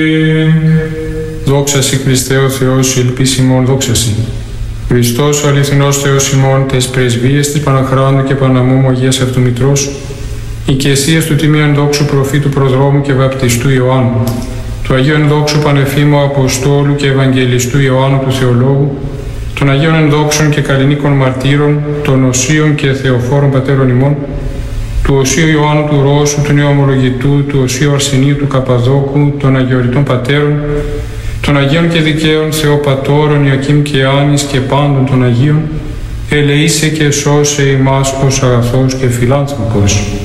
Δόξα σοι Χριστέ ο Θεός, ελπίς ημών, δόξα σοι. Χριστός ο αληθινός Θεός ημών, τες πρεσβείες της Παναχράντου και Παναμόμου Αγίας Αυτομητρός, οικεσίας του τιμίων δόξου προφήτου προδρόμου και βαπτιστού Ιωάννου, του Αγίου ενδόξου Πανεφήμου Αποστόλου και Ευαγγελιστού Ιωάννου του Θεολόγου, των Αγίων ενδόξων και καλλινίκων μαρτύρων, των Οσίων και Θεοφόρων Πατέρων ημών, του Οσίου Ιωάννου του Ρώσου, του Νεομολογητού, του Οσίου Αρσενίου του Καπαδόκου, των Αγιοριτών Πατέρων, των Αγίων και Δικαίων Θεοπατώρων Ιωακήμ και Άνης και πάντων των Αγίων, ελεήσε και σώσε ημάς ως αγαθός και φιλάνθρωπος.